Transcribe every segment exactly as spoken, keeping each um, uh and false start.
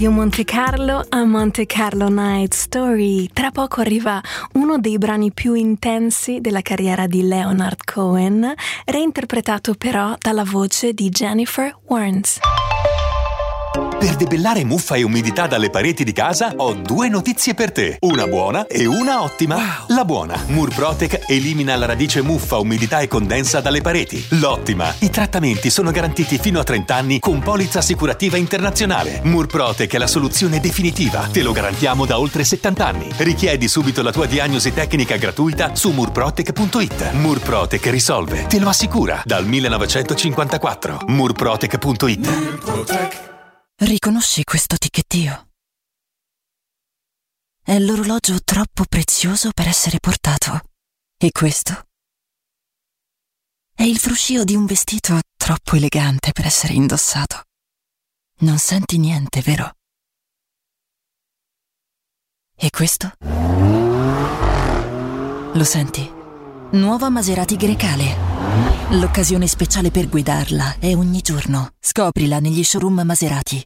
Radio Monte Carlo a Monte Carlo Night Story. Tra poco arriva uno dei brani più intensi della carriera di Leonard Cohen, reinterpretato però dalla voce di Jennifer Warnes. Per debellare muffa e umidità dalle pareti di casa ho due notizie per te, una buona e una ottima. Wow. La buona, Murprotec elimina la radice muffa, umidità e condensa dalle pareti. L'ottima, i trattamenti sono garantiti fino a trenta anni con polizza assicurativa internazionale. Murprotec è la soluzione definitiva, te lo garantiamo da oltre settanta anni. Richiedi subito la tua diagnosi tecnica gratuita su murprotec punto it. Murprotec risolve, te lo assicura, dal millenovecentocinquantaquattro. murprotec punto it. Murprotec. Riconosci questo ticchettio? È l'orologio troppo prezioso per essere portato. E questo? È il fruscio di un vestito troppo elegante per essere indossato. Non senti niente, vero? E questo? Lo senti? Nuova Maserati Grecale. L'occasione speciale per guidarla è ogni giorno. Scoprila negli showroom Maserati.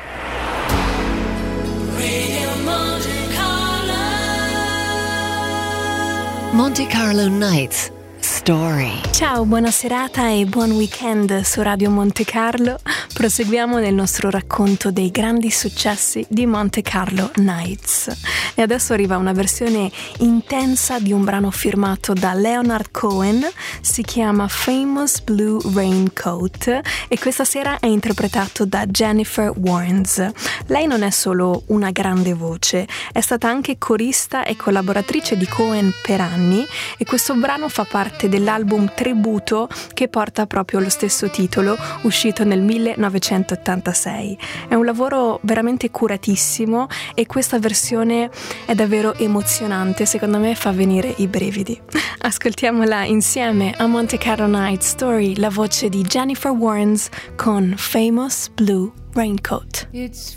Monte Carlo Nights Story. Ciao, buona serata e buon weekend su Radio Monte Carlo. Proseguiamo nel nostro racconto dei grandi successi di Monte Carlo Nights. E adesso arriva una versione intensa di un brano firmato da Leonard Cohen, si chiama Famous Blue Raincoat e questa sera è interpretato da Jennifer Warnes. Lei non è solo una grande voce, è stata anche corista e collaboratrice di Cohen per anni e questo brano fa parte dell'album tributo che porta proprio lo stesso titolo, uscito nel millenovecentottantasei. È un lavoro veramente curatissimo e questa versione è davvero emozionante, secondo me fa venire i brividi. Ascoltiamola insieme a Monte Carlo Night Story, la voce di Jennifer Warnes con Famous Blue Raincoat. It's